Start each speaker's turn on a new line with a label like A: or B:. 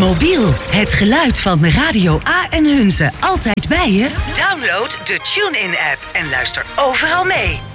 A: Mobiel, het geluid van Radio A en Hunze altijd bij je? Download de TuneIn-app en luister overal mee.